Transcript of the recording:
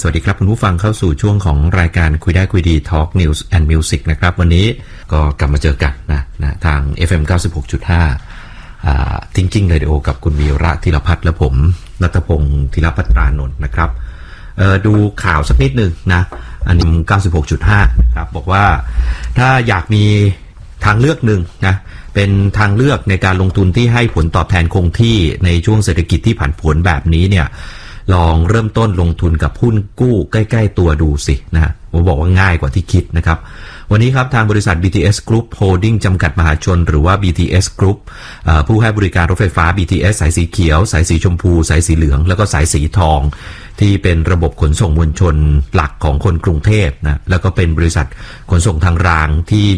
สวัสดีครับคุณผู้ฟังเข้าสู่ช่วงของรายการคุยได้คุยดี Talk News and Music นะครับวันนี้ก็กลับมาเจอกันนะทาง FM 96.5 Thinking Radio กับคุณวีระธีรพัฒน์และผมณัฐพงศ์ธีรภัตรานนท์นะครับดูข่าวสักนิดหนึ่งนะอันนี้ 96.5 นะครับบอกว่าถ้าอยากมีทางเลือกหนึ่งนะเป็นทางเลือกในการลงทุนที่ให้ผลตอบแทนคงที่ในช่วงเศรษฐกิจที่ผันผวนแบบนี้เนี่ยลองเริ่มต้นลงทุนกับหุ้นกู้ใกล้ๆตัวดูสินะผมบอกว่าง่ายกว่าที่คิดนะครับวันนี้ครับทางบริษัท BTS Group Holding จำกัดมหาชนหรือว่า BTS Group ผู้ให้บริการรถไฟฟ้า BTS สายสีเขียวสายสีชมพูสายสีเหลืองแล้วก็สายสีทองที่เป็นระบบขนส่งมวลชนหลักของคนกรุงเทพนะแล้วก็เป็นบริษัทขนส่งทางรางที่